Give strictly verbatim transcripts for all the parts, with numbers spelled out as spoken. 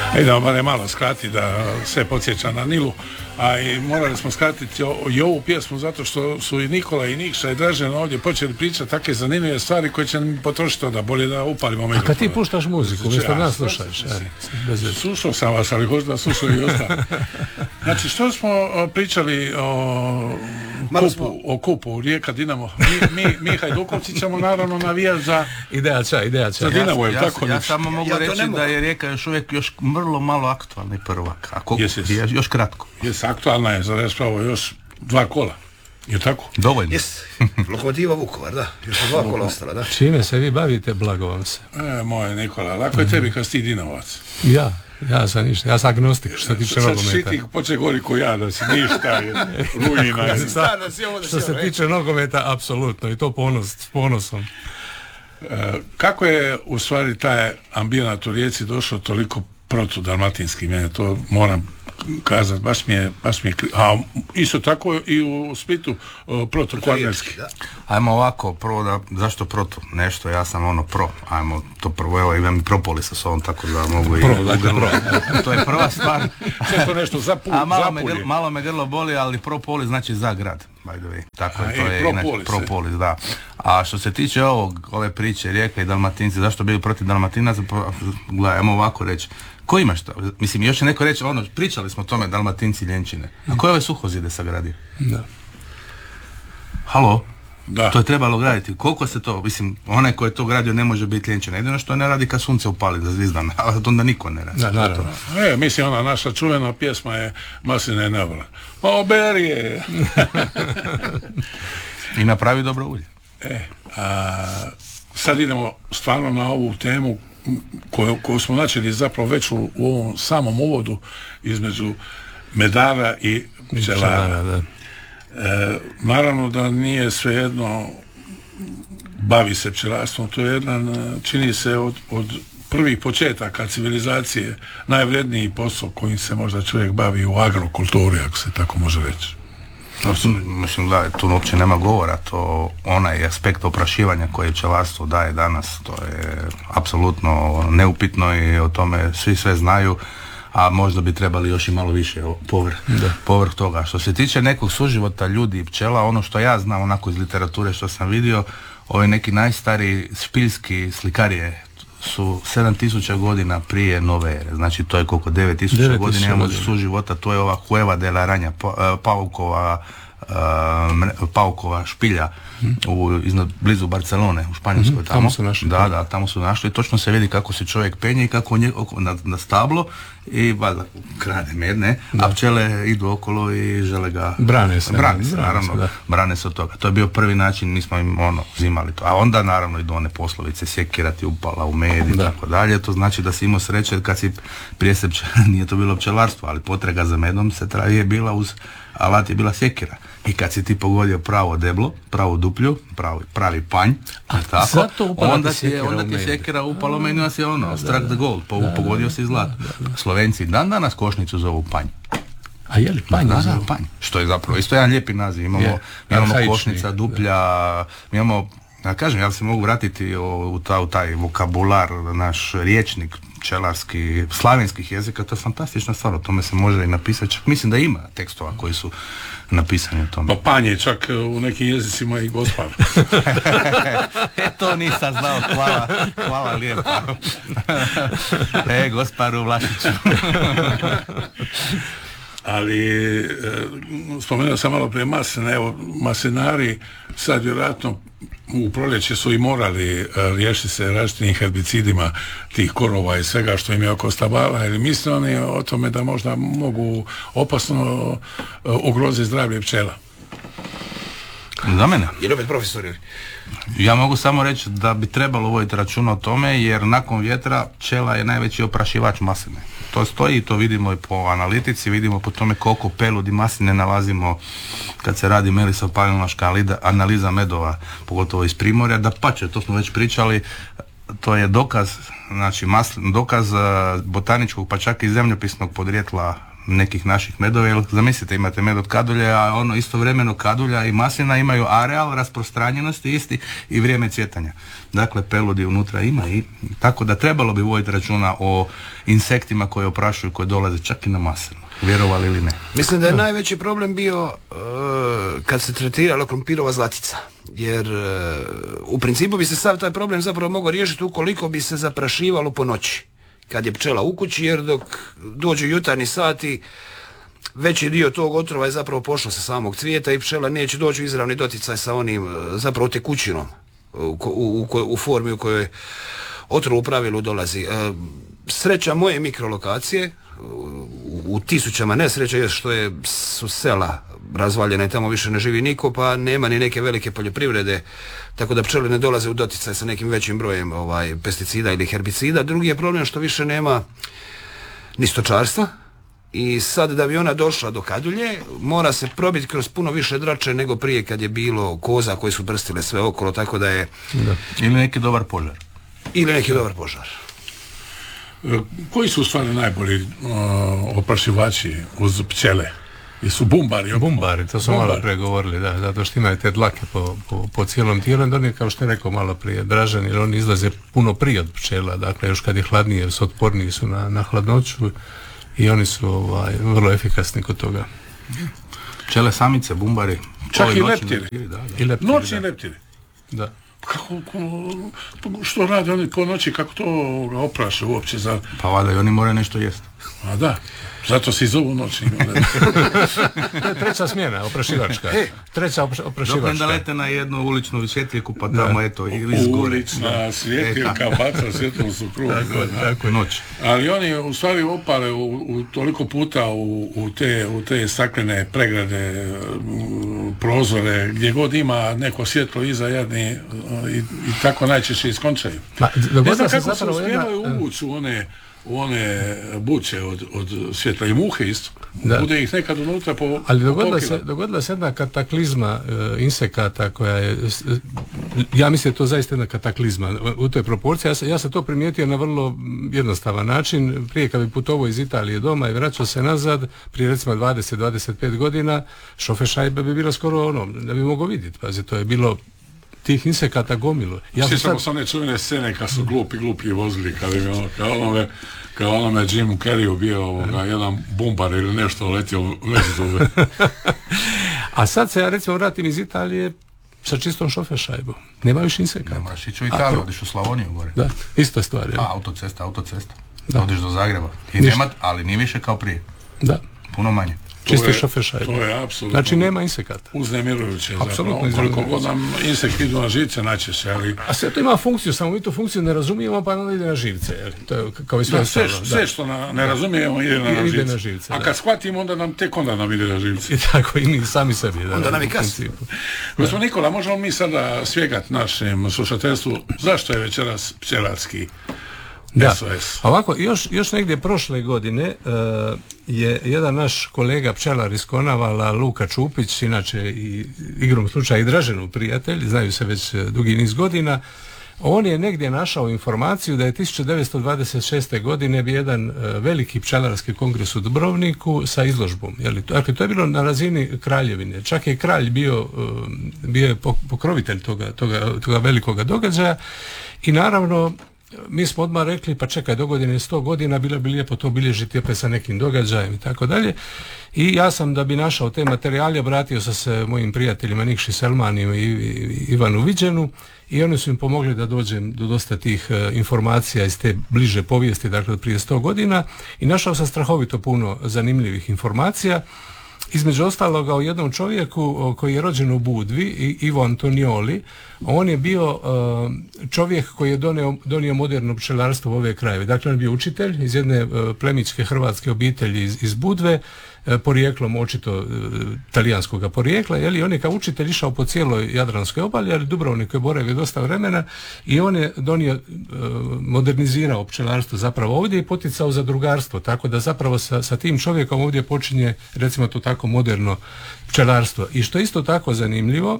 Idemo bare malo skratiti da se podsjeća na Nilu, a i morali smo skratiti o, i ovu pjesmu zato što su i Nikola i Nikša i Dražen ovdje počeli pričati takve zanimljive stvari koje će nam potrošiti onda, bolje da upalimo mikrofon. A kad ti puštaš muziku, umjesto nas slušaš? Slušao sam vas, ali možda slušao i ostalo. Znači, što smo pričali o kupu, smo... o kupu Rijeka Dinamo? Mi, mi, mi Hajdukovci ćemo naravno navijati za idejača, idejača. Za Dinamo, ja, tako ja, ja samo mogu ja reći da je Rijeka još uvijek još vrlo malo aktualni prvak. Ako yes, yes. još kratko. Jes, aktualna je za raspravu još dva kola. Je tako? Dovoljno. Jes, Lokomotiva Vukovar, da. Još dva kola ostala, da. Čime se vi bavite, blago vam se? E, moj Nikola, lako je tebi kad si ti Dinavovac. Ja, ja sam ništa, ja sam agnostik što tiče nogometa. Sad si ti poče gori ko ja, da si ništa je, ruina je. Što se tiče nogometa, apsolutno, i to ponos, s ponosom. E, kako je u stvari taj ambijent u Rijeci došao toliko protu-dalmatinski, mene to moram kazati, baš mi je, baš mi je, a isto tako i u Splitu uh, protu-kvarnerski. Ajmo ovako, prvo da, zašto protu? Nešto, ja sam ono pro, ajmo to prvo, evo imam i Propolis sa sobom, tako da mogu i... Pro, dakle, pro. To je prva stvar. Sve to nešto za pul, a malo, za me grlo, malo me grlo boli, ali Propolis znači za grad, by the way. Tako je, to je Propolis, Propolis, da. A što se tiče ovog, ove priče Rijeka i Dalmatinci, zašto bili protiv Dalmatinaca, gledaj, ajmo ovako reći. Ko ima šta? Mislim, još će neko reći, ono, pričali smo o tome, Dalmatinci, Ljenčine. A ko je ove suhozide sagradio? Da. Halo? Da. To je trebalo graditi. Koliko se to, mislim, onaj ko je to gradio ne može biti Ljenčina. Jedino što ne radi kad sunce upali za zvizdan, a onda niko ne radi. Da, naravno. E, mislim, ona naša čuvena pjesma je Masline nevola. Oberi je! I napravi dobro ulje. E, a, sad idemo stvarno na ovu temu koju, koju smo načeli zapravo već u, u ovom samom uvodu između medara i pčelara. Da. E, naravno da nije svejedno bavi se pčelarstvom, to je jedan, čini se od, od prvih početaka civilizacije najvredniji posao kojim se možda čovjek bavi u agrokulturi, ako se tako može reći. Mislim da tu uopće nema govora, to onaj aspekt oprašivanja koji pčelarstvo daje danas, to je apsolutno neupitno i o tome svi sve znaju, a možda bi trebali još i malo više povrh, povrh toga. Što se tiče nekog suživota ljudi i pčela, ono što ja znam onako iz literature što sam vidio, ovi neki najstariji špiljski slikarije su sedam tisuća godina prije nove ere, znači to je koliko devet tisuća godina imamo suživota, to je ova Cueva de la Araña, pa, paukova, uh, paukova špilja hmm. u, iznad, blizu Barcelone u Španjolskoj, hmm, tamo, tamo su našli, da, da, tamo su našli, točno se vidi kako se čovjek penje i kako nje, na, na stablo i valjda krade med, ne, da. A pčele idu okolo i žele ga brane se, brane se, brane naravno, se, brane se od toga. To je bio prvi način, mi smo im ono uzimali to, a onda naravno idu one poslovice, sjekirati upala u med i tako dalje, to znači da si imao sreće kad si prije se pčela, nije to bilo pčelarstvo, ali potraga za medom se traje je bila uz alat je bila sjekira. I kad si ti pogodio pravo deblo, pravo duplju, pravi, pravi panj, a tako, onda ti je onda ti sjekira upalo meni, onda si ono, struck the gold, po, da, pogodio da, si zlato. Da, da. Slovenci dan danas košnicu zovu panj. A je li panj? Da, da, panj. Što je zapravo isto jedan lijepi naziv. Imamo, je, imamo košnica, duplja, da. Imamo, ja kažem, ja se mogu vratiti u, u, ta, u taj vokabular, naš riječnik pčelarski, slavenskih jezika, to je fantastična stvar, o tome se može i napisati, čak mislim da ima tekstova koji su napisani o tome. Pa panj je čak u nekim jezicima i gospar. E, to nisam znao, hvala, hvala lijepo. E, gosparu Vlašiću. Ali e, spomenuo sam malo prije masline, evo maslinari sad vjerojatno u proljeće su i morali e, riješiti se različitim herbicidima tih korova i svega što im je oko stabala, ili misle oni o tome da možda mogu opasno e, ugroziti zdravlje pčela? Za mene? Jer opet profesori. Ja mogu samo reći da bi trebalo voditi računa o tome, jer nakon vjetra pčela je najveći oprašivač masline. To stoji i to vidimo i po analitici, vidimo po tome koliko peludi masline nalazimo kad se radi melisopalinološka analiza medova, pogotovo iz Primorja, da pače, to smo već pričali, to je dokaz, znači maslin, dokaz botaničkog pa čak i zemljopisnog podrijetla nekih naših medova, jer zamislite imate med od kadulja, a ono istovremeno kadulja i maslina imaju areal rasprostranjenosti isti i vrijeme cvjetanja. Dakle, peludi unutra ima i tako da trebalo bi voditi računa o insektima koji oprašuju, koji dolaze čak i na maslinu. Vjerovali ili ne? Mislim da je najveći problem bio uh, kad se tretirala krompirova zlatica. Jer uh, u principu bi se sav taj problem zapravo mogao riješiti ukoliko bi se zaprašivalo po noći. Kad je pčela u kući, jer dok dođu jutarnji sati, veći dio tog otrova je zapravo pošao sa samog cvijeta i pčela neće doći u izravni doticaj sa onim zapravo tekućinom u, u, u, u formi u kojoj otrov u pravilu dolazi. Uh, sreća moje mikrolokacije, u, u tisućama nesreća je što je, su sela razvaljena i tamo više ne živi niko, pa nema ni neke velike poljoprivrede, tako da pčele ne dolaze u doticaj sa nekim većim brojem ovaj, pesticida ili herbicida. Drugi je problem što više nema ni stočarstva i sad da bi ona došla do kadulje mora se probiti kroz puno više drače nego prije kad je bilo koza koje su brstile sve okolo, tako da je... Da. Ili neki dobar požar. Ili neki dobar požar. Koji su u stvari najbolji uh, oprašivači uz pčele? Jesu bumbari? Bumbari, to smo malo prije govorili, da, zato što imaju te dlake po, po, po cijelom tijelu, onda oni, kao što je rekao malo prije, dražani, jer oni izlaze puno prije od pčela, dakle, još kad je hladnije, jer su otporniji su na, na hladnoću i oni su ovaj, vrlo efikasni kod toga. Pčele samice, bumbari. Čak i leptiri. Da, da. I leptiri, noćni da. leptiri. Da. Kako, ko, što rade oni po noći, kako to opraše uopće za... Pa valjda i oni moraju nešto jesti. A da, zato se i zovu noćni. To je treća smjena, oprašivačka. Treća opra- oprašivačka. Dok da lete na jednu uličnu svjetljivku, pa tamo eto izgore. Ulična svjetljivka, baca svjetlom su krug. Tako je noć. Ali oni u stvari opale u, u toliko puta u, u, te, u te staklene pregrade, u prozore, gdje god ima neko svjetlo iza jedni i, i tako najčešće iskončaju. Ma, ne znam kako se uspijevaju jedna... uvući u one u one buće od, od svjetla i muhe isto. Da. Bude ih nekad unutra po... Ali dogodila se, dogodila se jedna kataklizma e, insekata koja je, ja mislim da je to zaista jedna kataklizma u toj proporciji. Ja, sam, ja sam to primijetio na vrlo jednostavan način. Prije kad bi putovao iz Italije doma i vraćao se nazad, prije recimo dvadeset do dvadeset pet godina, šofe šajbe bi bilo skoro ono, da bi mogao vidjeti. Pazi, to je bilo tih insekata gomilu. Ja sjećamo sad... se one čuvene scene kad su glupi, glupi vozili, kad je ono, kao onome, kao onome Jimu Carreyu bio ovoga, jedan bumbar ili nešto letio među zube. A sad se ja recimo vratim iz Italije sa čistom šofe šajbom. Nema više insekata. Ne moraš ići u Italiju, odiš u Slavoniju gore. Da, ista stvar. A, autocesta, autocesta. Da. Odiš do Zagreba. I nema, ali nije više kao prije. Da. Puno manje. Čiste šofe šajbe. To je apsolutno. Znači nema insekata. Uznemirujuće. Apsolutno. Koliko god nam insekti idu na živce najčešće, ali... A sve to ima funkciju, samo mi tu funkciju ne razumijemo, pa onda ide na živce. Jel? To je kao i sve da, ostalo. Sve, sve što na, ne razumijemo ide na, ide živce. na živce. A kad da. shvatimo, onda nam tek onda nam ide na živce. I tako, i mi sami sebi. Da, onda nam i kasnije. Gospodin Nikola, možemo mi sada svjegat našem slušateljstvu zašto je večeras pčelarski Da. S O S. Ovako, još, još negdje prošle godine uh, je jedan naš kolega pčelar iz Konavala, Luka Čupić, inače i igrom slučaja i Draženov prijatelj, znaju se već dugi niz godina, on je negdje našao informaciju da je tisuću devetsto dvadeset šeste godine bio jedan uh, veliki pčelarski kongres u Dubrovniku sa izložbom. Jeli, dakle, to je bilo na razini kraljevine. Čak je kralj bio, uh, bio je pokrovitelj toga, toga, toga velikoga događaja i naravno mi smo odmah rekli, pa čekaj, do godine sto godina bilo bi lijepo to bilježiti opet sa nekim događajem i tako dalje. I ja sam, da bi našao te materijale, obratio sam se mojim prijateljima Nikši Selmaniju i, i Ivanu Viđenu i oni su im pomogli da dođem do dosta tih uh, informacija iz te bliže povijesti, dakle od prije sto godina, i našao sam strahovito puno zanimljivih informacija. Između ostaloga o jednom čovjeku koji je rođen u Budvi, Ivo Antonioli. On je bio uh, čovjek koji je donio, donio moderno pčelarstvo u ove krajeve. Dakle, on je bio učitelj iz jedne uh, plemićke hrvatske obitelji iz, iz Budve, uh, porijeklom očito uh, talijanskog porijekla, jeli, on je kao učitelj išao po cijeloj Jadranskoj obali, ali Dubrovnik je boravio dosta vremena i on je donio, uh, modernizirao pčelarstvo zapravo ovdje i poticao zadrugarstvo, tako da zapravo sa, sa tim čovjekom ovdje počinje, recimo to tako, moderno pčelarstvo. I što isto tako zanimljivo,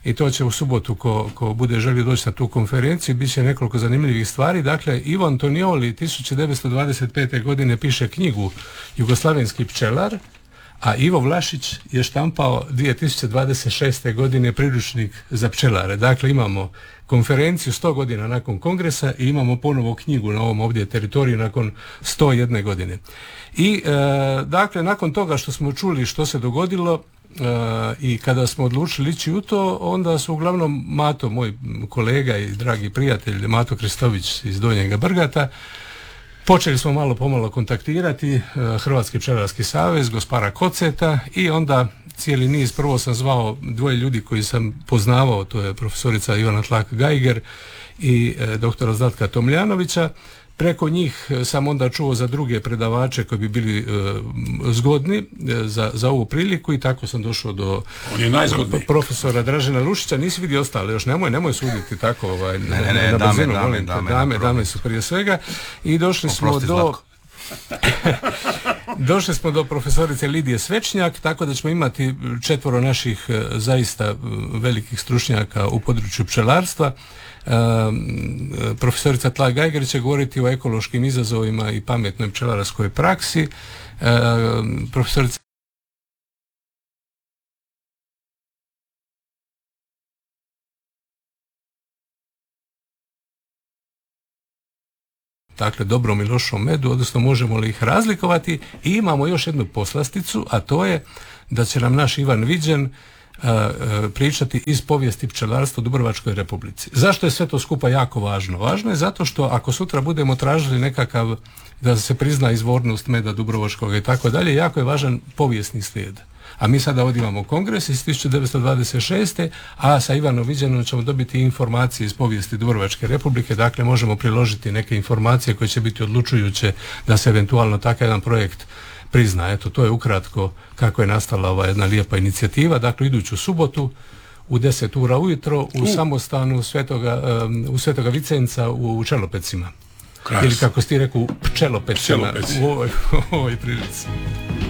i to će u subotu ko, ko bude želio doći na tu konferenciju, bit će nekoliko zanimljivih stvari. Dakle, Ivo Antonioli tisuću devetsto dvadeset pete. godine piše knjigu Jugoslavenski pčelar, a Ivo Vlašić je štampao dvije tisuće dvadeset šeste. godine priručnik za pčelare. Dakle, imamo konferenciju sto godina nakon kongresa i imamo ponovo knjigu na ovom ovdje teritoriju nakon sto jedne godine. I e, dakle, nakon toga što smo čuli što se dogodilo e, i kada smo odlučili ići u to, onda su uglavnom Mato, moj kolega i dragi prijatelj Mato Kristović iz Donjega Brgata, počeli smo malo pomalo kontaktirati Hrvatski pčelarski savez, gospara Koceta i onda cijeli niz, prvo sam zvao dvoje ljudi koji sam poznavao, to je profesorica Ivana Tlak-Geiger i e, doktora Zlatka Tomljanovića. Preko njih sam onda čuo za druge predavače koji bi bili e, zgodni e, za, za ovu priliku i tako sam došao do profesora Dražena Lušića. Nisi vidio ostale, još nemoj, nemoj suditi tako ovaj, ne, ne, ne, na dame, brzinu, dame, molim te, dame, dame, dame su prije svega i došli Oprosti, smo do... Zlatko. Došli smo do profesorice Lidije Svečnjak, tako da ćemo imati četvoro naših e, zaista e, velikih stručnjaka u području pčelarstva. E, profesorica Tlak-Geiger će govoriti o ekološkim izazovima i pametnoj pčelarskoj praksi. E, profesorica dakle dobrom i lošom medu, odnosno možemo li ih razlikovati, i imamo još jednu poslasticu, a to je da će nam naš Ivan Viđen uh, uh, pričati iz povijesti pčelarstva u Dubrovačkoj Republici. Zašto je sve to skupa jako važno? Važno je zato što ako sutra budemo tražili nekakav, da se prizna izvornost meda Dubrovačkog i tako dalje, jako je važan povijesni slijed. A mi sada ovdje imamo kongres iz tisuću devetsto dvadeset šeste. a sa Ivanom Viđenom ćemo dobiti informacije iz povijesti Dubrovačke Republike, dakle možemo priložiti neke informacije koje će biti odlučujuće da se eventualno takav jedan projekt prizna. Eto, to je ukratko kako je nastala ova jedna lijepa inicijativa. Dakle, iduću subotu u deset ura ujutro u uh. samostanu Svetoga, um, u Svetoga Vicenca u Čelopecima. Krasno. Ili kako si ti rekao, u Pčelopecima u ovoj, u ovoj prilici.